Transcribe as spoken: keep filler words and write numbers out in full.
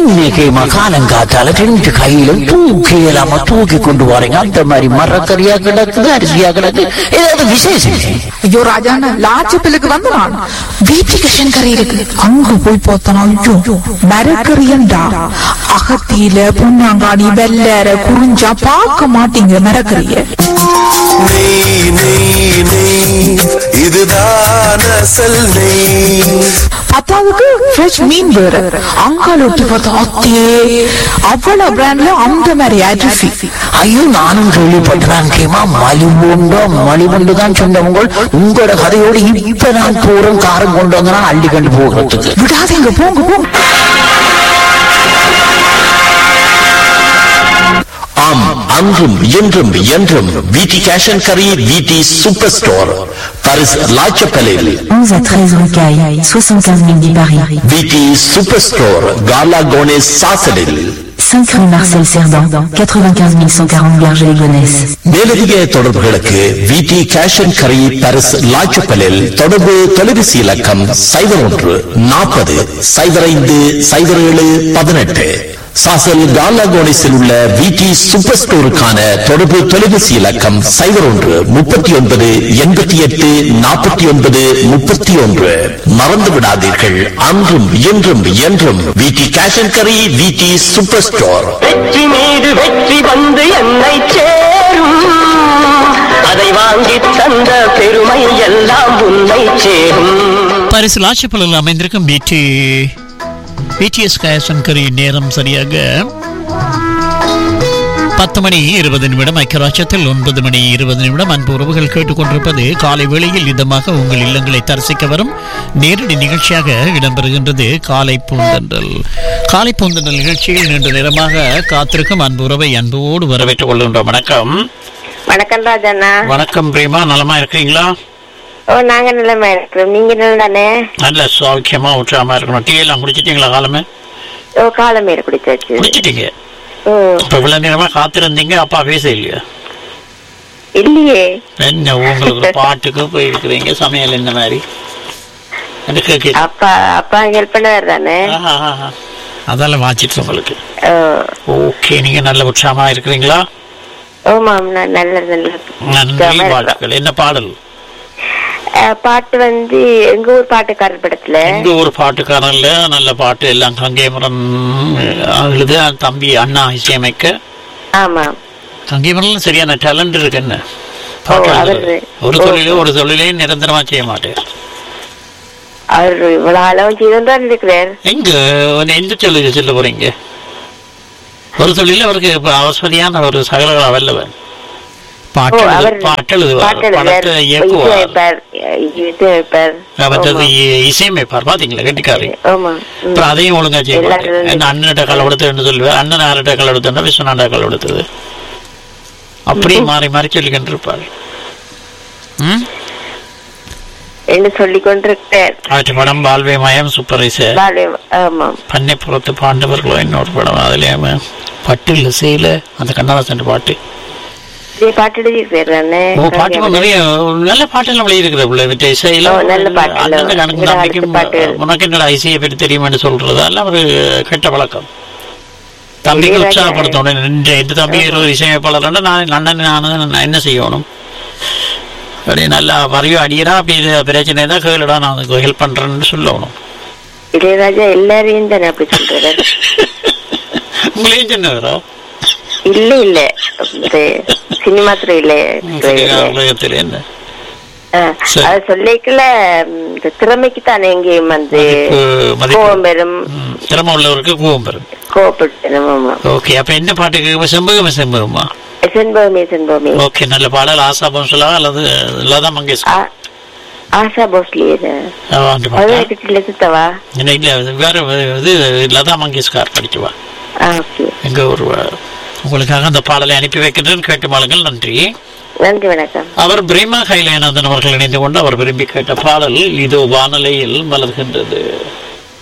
இன்னைக்கு மகாலங்காத்தால ரெண்டு கையிலும் தூக்கி இல்லாம தூக்கி கொண்டு வரீங்க. அந்த மாதிரி மரக்கறியா கிடக்குது, அரிசியா கிடக்கு, ஏதாவது விசேஷம்? ஐயோ ராஜாண்ணா, லாச்சப்பிலுக்கு வந்து நான் வீட்டுக்கு கறி இருக்கு, அங்க போய் பார்த்தனா ஐயோ மரக்கறியண்டா. அகத்தியில பொன்னாங்காடி வெள்ளற குறிஞ்சா பார்க்க மாட்டீங்க மரக்கறிய. நெய் நெய் நெய் இதுதான் அசல் நெய். பத்தாவதுக்கு ஃப்ரெஷ் மீன் வேற, அங்கால ஒட்டி பார்த்தா அத்தியே அவ்வளவு பிராண்ட்ல அந்த மாதிரி அரிசி. ஐயோ நானும் கேள்விப்பட்டேன். கேமா மலிவுண்டோ மலிவுண்டு தான் சொன்னவங்க. உங்களோட கதையோடு இப்ப நான் தூரம் காரம் கொண்டு வந்தா அள்ளி கண்டு போகிறதுக்கு விடாதீங்க, போங்க போங்க. ஆம், அன்றும் இன்றும் என்றும் விடி கேஷ் அண்ட் கரி, விடி சூப்பர் ஸ்டோர், பாரிஸ் லாச்சப்பலில் onze à treize rue Caille, soixante-quinze mille dix Paris. விடி சூப்பர் ஸ்டோர் காலா கோனேஸ் சாசலில் cinq rue Marcel Cerdan, quatre-vingt-quinze mille cent quarante Garges-les-Gonesse. மேலதிக தொடர்புகளுக்கு விடி கேஷ் அண்ட் கரி, பாரிஸ் லாச்சப்பலில் தொடர்பு தொலைபேசி இலக்கம் சைபர் ஒன்று நாற்பது சைபர் ஐந்து சைபர் ஏழு பதினெட்டு. சாசல் காலாகோனிஸில் உள்ள விடி சூப்பர் ஸ்டோருக்கான தொடர்பு தொலைபேசி இலக்கம் சைபர் ஒன்று முப்பத்தி ஒன்பது எண்பத்தி எட்டு நாற்பத்தி ஒன்பது முப்பத்தி ஒன்று. மறந்து விடாதீர்கள், அன்றும் இன்றும் என்றும் விடி கேஷ் அண்ட் கரி, விடி சூப்பர் ஸ்டோர். வெற்றி மீது வெற்றி வந்து என்னை சேரும், அதை வாங்கி தந்த பெருமை எல்லாம் உன்னை சேரும். பாரிஸ் லாச்சப்பலில் அமைந்திருக்கும் பிடி பிடிஎஸ் கேஷ் அண்ட் கரி. நேரம் சரியாக பத்து மணி இருபது நிமிடம். ஐக்கியராட்சத்தில் ஒன்பது மணி இருபது நிமிடம். அன்பு உறவுகள் கேட்டுக்கொண்டிருப்பது காலை வேளையில் இதமாக உங்கள் இல்லங்களை தரிசிக்க வரும் நேரடி நிகழ்ச்சியாக இடம்பெறுகின்றது காலை பூந்தன்றல். காலை பூந்தன்றல் நிகழ்ச்சியில் நீண்ட நேரமாக காத்திருக்கும் அன்பு உறவை அன்போடு வரவேற்றுக் கொள்கின்றோம். வணக்கம். வணக்கம் ராஜண்ணா. வணக்கம் பிரேமா, நலமா இருக்கீங்களா? ஓ, நாங்க நல்லமா இருக்கிறோம். நீங்க நல்லதானே? நல்ல சௌக்கியமா உற்சாகமா இருக்கணும். டீ எல்லாம் குடிச்சிட்டீங்களா? காலமே ஓ, காலமே குடிச்சாச்சு. குடிச்சிட்டீங்க? இப்ப இவ்வளவு நேரமா காத்திருந்தீங்க, அப்பா பேச இல்லையா? இல்லையே. என்ன உங்களுக்கு பாட்டுக்கு போயிருக்கிறீங்க, சமையல் என்ன மாதிரி அப்பா அப்பா ஹெல்ப் பண்ணாரு தானே, அதெல்லாம் வாச்சிட்டு உங்களுக்கு. ஓகே, நீங்க நல்ல உற்சாகமா இருக்கிறீங்களா? ஓமா, நல்ல நல்ல நன்றி. பாட்டுகள் என்ன பாடல்? பாட்டு வந்து எங்க ஊர் பாட்டுக்காரர் படத்துல. எங்க ஊர் பாட்டுக்காரன்ல நல்ல பாட்டு எல்லாம் கங்கைமரன் எழுது, தம்பி அண்ணா இசையமைக்க. ஆமா, கங்கைமரன் சரியான டேலண்ட் இருக்கு. என்ன ஒரு தொழிலே ஒரு தொழிலே நிரந்தரமா செய்ய மாட்டேன். அவர் இவ்வளவு அளவு செய்தான் இருக்கிறார். எங்க எந்த தொழில் சொல்ல போறீங்க? ஒரு தொழில அவருக்கு அவசரியான ஒரு சகல வல்லவன். இசையமைப்பார், பாத்தீங்களா? கெட்டிக்காரி. அப்புறம் அதையும் ஒழுங்கா செய்ய மாட்டேன். என்ன அண்ணன்கிட்ட களை கொடுத்துன்னு சொல்லுவேன், அண்ணன் யார்கிட்ட களை கொடுத்தா விஸ்வநாட்டா களை கொடுத்தது, அப்படியே மாறி மாறி சொல்லிக்கிட்டு இருப்பாரு. ம் என்ன சொல்லிக் கொண்டிருக்கிறார். அவற்றை படம் வாழ்வே மயம், சூப்பர் இசை. பண்ணை புறத்து பாண்டவர்களோ இன்னொரு படம், அதுலயுமே பட்டு இல்லை செய்யல அந்த கண்ணதாசன் பாட்டு. பாட்டு நிறைய நல்ல பாட்டெல்லாம் வெளியிருக்கிற இசையில உனக்கு என்னோட இசையை பற்றி தெரியுமான்னு சொல்றது எல்லாம் ஒரு கெட்ட பழக்கம். தம்பிக்கு உற்சாகப்படுத்தணும். எந்த தம்பி இசையமைப்பாளர் நான் அண்ணன் நான் என்ன செய்யணும், அப்படி நல்லா வரையோ அடியனா அப்படி பிரச்சனை தான் கேளுடா, நான் ஹெல்ப் பண்றேன்னு சொல்லணும். இளையராஜா எல்லாரையும் தானே அப்படி சொல்றாரு. உங்களையும் சொன்னவரா? இல்ல இல்ல, சினிமா துறையில சொல்லிக்கல திறமைக்கு தானே எங்கேயும் வந்து கோவம் பெறும், திறமை உள்ளவருக்கு கோவம் பெறும், கோவப்படும். ஓகே, அப்ப என்ன பாட்டுக்கு? செம்பகமே செம்பகமா? செண்பகமே செண்பகமே. ஓகே, நல்ல பாடல். ஆசா போஸ்லா அல்லது லதா மங்கேஷ்கர்? ஆஷா போஸ்லியே சுத்தவா? இல்ல, வேற இது லதா மங்கேஷ்கர் படிச்சுவா. எங்க ஒரு உங்களுக்காக அந்த பாடலை அனுப்பி வைக்கின்றேன், கேட்டு மாளுங்கள். நன்றி. நன்றி, வணக்கம். அவர் பிரேமா கைலாயநாதன் அவர்கள் இணைந்து கொண்டு அவர் விரும்பி கேட்ட பாடல் இதோ வானலையில் மலர்கின்றது.